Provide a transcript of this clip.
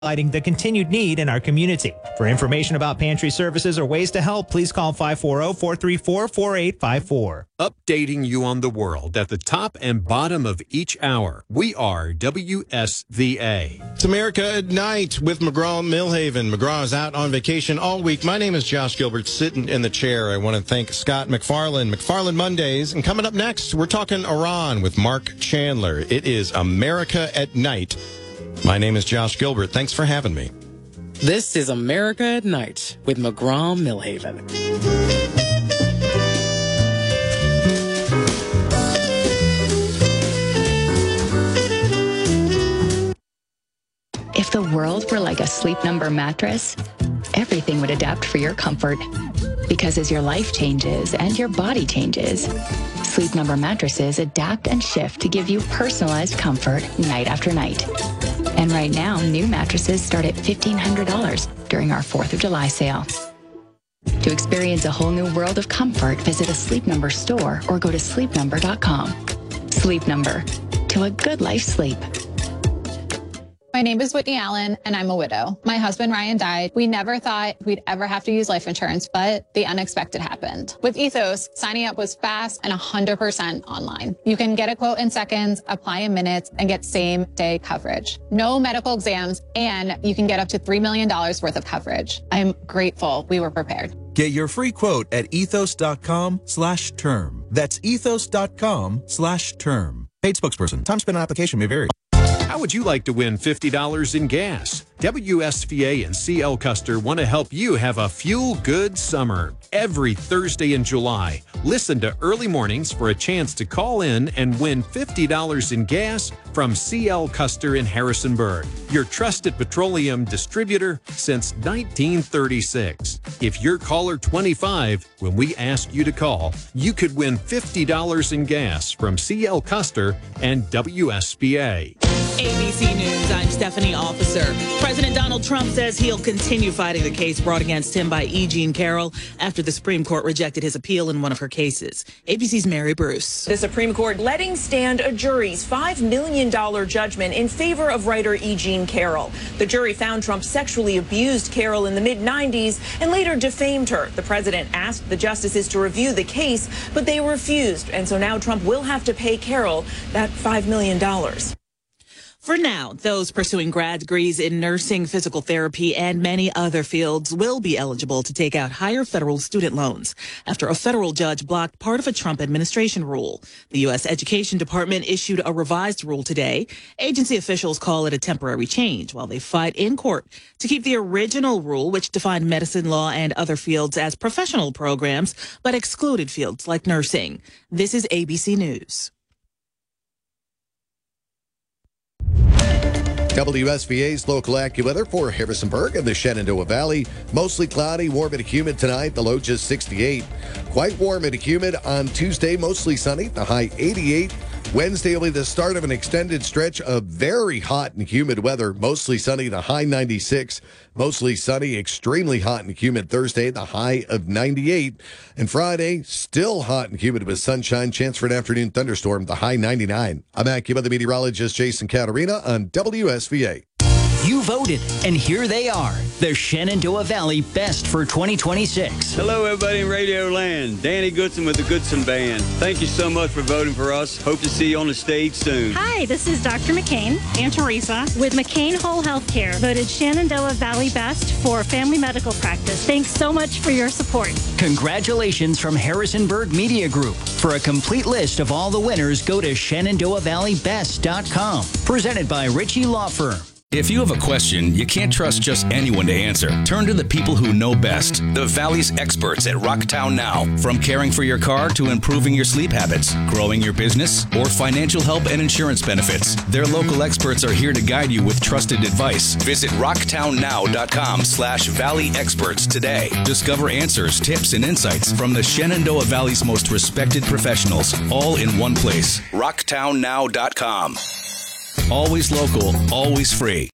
highlighting the continued need in our community. For information about pantry services or ways to help, please call 540-434-4854. Updating you on the world at the top and bottom of each hour. We are WSVA. It's America at Night with McGraw-Millhaven. McGraw is out on vacation all week. My name is Josh Gilbert, sitting in the chair. I want to thank Scott McFarland. McFarland Mondays. And coming up next, we're talking Iran with Mark Chandler. It is America at Night. My name is Josh Gilbert. Thanks for having me. This is America at Night with McGraw-Millhaven. If the world were like a Sleep Number mattress, everything would adapt for your comfort. Because as your life changes and your body changes, Sleep Number mattresses adapt and shift to give you personalized comfort night after night. And right now, new mattresses start at $1,500 during our 4th of July sale. To experience a whole new world of comfort, visit a Sleep Number store or go to sleepnumber.com. Sleep Number. To a good life sleep. My name is Whitney Allen, and I'm a widow. My husband, Ryan, died. We never thought we'd ever have to use life insurance, but the unexpected happened. With Ethos, signing up was fast and 100% online. You can get a quote in seconds, apply in minutes, and get same-day coverage. No medical exams, and you can get up to $3 million worth of coverage. I'm grateful we were prepared. Get your free quote at ethos.com/term. That's ethos.com/term. Paid spokesperson. Time spent on application may vary. How would you like to win $50 in gas? WSVA and CL Custer want to help you have a fuel-good summer. Every Thursday in July, listen to Early Mornings for a chance to call in and win $50 in gas from CL Custer in Harrisonburg, your trusted petroleum distributor since 1936. If you're caller 25 when we ask you to call, you could win $50 in gas from CL Custer and WSVA. ABC News, I'm Stephanie Officer. President Donald Trump says he'll continue fighting the case brought against him by E. Jean Carroll after the Supreme Court rejected his appeal in one of her cases. ABC's Mary Bruce. The Supreme Court letting stand a jury's $5 million judgment in favor of writer E. Jean Carroll. The jury found Trump sexually abused Carroll in the mid-90s and later defamed her. The president asked the justices to review the case, but they refused. And so now Trump will have to pay Carroll that $5 million. For now, those pursuing grad degrees in nursing, physical therapy, and many other fields will be eligible to take out higher federal student loans after a federal judge blocked part of a Trump administration rule. The U.S. Education Department issued a revised rule today. Agency officials call it a temporary change while they fight in court to keep the original rule, which defined medicine, law, and other fields as professional programs, but excluded fields like nursing. This is ABC News. WSVA's local AccuWeather for Harrisonburg and the Shenandoah Valley. Mostly cloudy, warm and humid tonight. The low just 68. Quite warm and humid on Tuesday. Mostly sunny. The high 88. Wednesday will be the start of an extended stretch of very hot and humid weather. Mostly sunny. The high 96. Mostly sunny, extremely hot and humid Thursday. The high of 98. And Friday, still hot and humid with sunshine. Chance for an afternoon thunderstorm. The high 99. I'm AccuWeather meteorologist Jason Caterina on WSVA. You voted, and here they are, the Shenandoah Valley Best for 2026. Hello, everybody in Radio Land. Danny Goodson with the Goodson Band. Thank you so much for voting for us. Hope to see you on the stage soon. Hi, this is Dr. McCain and Teresa with McCain Whole Health Care, voted Shenandoah Valley Best for family medical practice. Thanks so much for your support. Congratulations from Harrisonburg Media Group. For a complete list of all the winners, go to ShenandoahValleyBest.com. Presented by Ritchie Law Firm. If you have a question you can't trust just anyone to answer, turn to the people who know best. The Valley's experts at Rocktown Now. From caring for your car to improving your sleep habits, growing your business, or financial help and insurance benefits, their local experts are here to guide you with trusted advice. Visit rocktownnow.com/Valley Experts today. Discover answers, tips, and insights from the Shenandoah Valley's most respected professionals, all in one place. rocktownnow.com. Always local, always free.